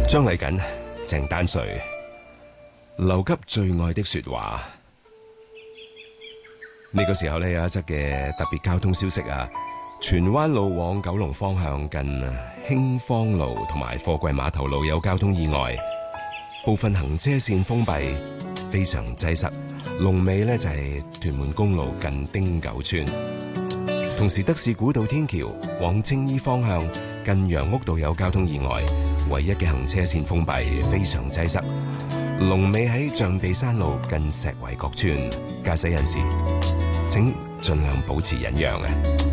張麗瑾、鄭丹瑞留給最愛的說話。呢個時候呢，有一則嘅特別交通消息啊，荃灣路往九龍方向近興芳路同埋貨櫃碼頭路有交通意外，部分行車線封閉，非常擠塞。龍尾呢就係屯門公路近汀九村。同時德士古道天橋往青衣方向近楊屋道有交通意外，唯一嘅行車線封閉，非常擠塞。龍尾喺象鼻山路近石圍角村，駕駛人士請盡量保持忍讓啊！